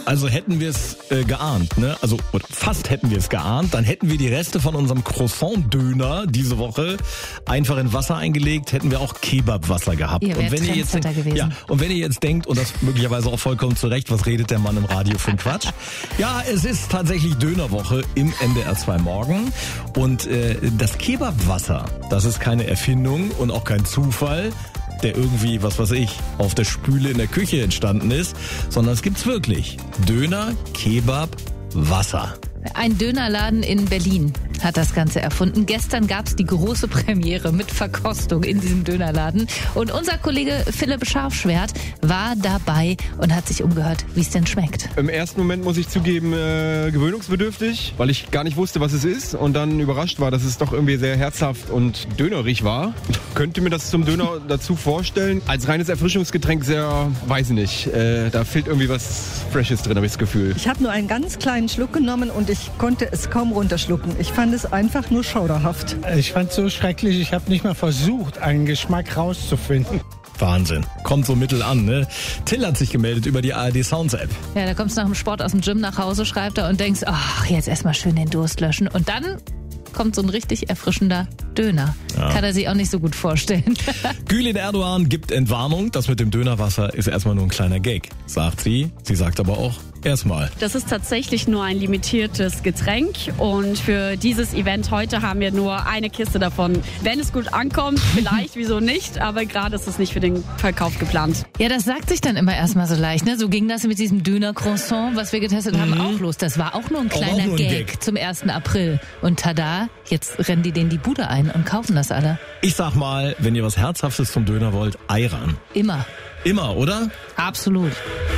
Also hätten wir es geahnt, ne? Also fast hätten wir es geahnt. Dann hätten wir die Reste von unserem Croissant-Döner diese Woche einfach in Wasser eingelegt, hätten wir auch Kebabwasser gehabt. Ihr wärt Trendsetter gewesen. Ja, und wenn ihr jetzt denkt, und das möglicherweise auch vollkommen zu Recht, was redet der Mann im Radio für einen Quatsch? Ja, es ist tatsächlich Dönerwoche im NDR 2 Morgen. Und das Kebabwasser, das ist keine Erfindung und auch kein Zufall, der irgendwie, was weiß ich, auf der Spüle in der Küche entstanden ist, sondern es gibt's wirklich. Döner, Kebab, Wasser. Ein Dönerladen in Berlin hat das Ganze erfunden. Gestern gab's die große Premiere mit Verkostung in diesem Dönerladen. Und unser Kollege Philipp Scharfschwert war dabei und hat sich umgehört, wie es denn schmeckt. Im ersten Moment muss ich zugeben, gewöhnungsbedürftig, weil ich gar nicht wusste, was es ist. Und dann überrascht war, dass es doch irgendwie sehr herzhaft und dönerig war. Könnt ihr mir das zum Döner dazu vorstellen? Als reines Erfrischungsgetränk sehr, weiß ich nicht. Da fehlt irgendwie was Freshes drin, habe ich das Gefühl. Ich habe nur einen ganz kleinen Schluck genommen und ich konnte es kaum runterschlucken. Ich fand es einfach nur schauderhaft. Ich fand es so schrecklich, ich habe nicht mal versucht, einen Geschmack rauszufinden. Wahnsinn. Kommt so mittel an, ne? Till hat sich gemeldet über die ARD Sounds App. Ja, da kommst du nach dem Sport aus dem Gym nach Hause, schreibt er und denkst, ach, jetzt erstmal schön den Durst löschen. Und dann kommt so ein richtig erfrischender Döner. Ja. Kann er sich auch nicht so gut vorstellen. Gülin Erdoğan gibt Entwarnung. Das mit dem Dönerwasser ist erstmal nur ein kleiner Gag, sagt sie. Sie sagt aber auch, erstmal. Das ist tatsächlich nur ein limitiertes Getränk und für dieses Event heute haben wir nur eine Kiste davon. Wenn es gut ankommt, vielleicht, wieso nicht, aber gerade ist es nicht für den Verkauf geplant. Ja, das sagt sich dann immer erstmal so leicht, ne? So ging das mit diesem Döner-Croissant, was wir getestet haben, auch los. Das war auch nur ein kleiner Gag zum 1. April. Und tada, jetzt rennen die denen die Bude ein und kaufen das alle. Ich sag mal, wenn ihr was Herzhaftes zum Döner wollt, Ayran. Immer. Immer, oder? Absolut.